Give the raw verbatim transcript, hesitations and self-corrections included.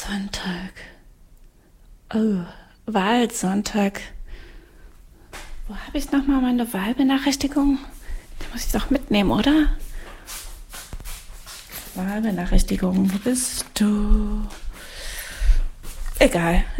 Sonntag. Oh, Wahlsonntag. Wo habe ich nochmal meine Wahlbenachrichtigung? Die muss ich doch mitnehmen, oder? Wahlbenachrichtigung, wo bist du? Egal.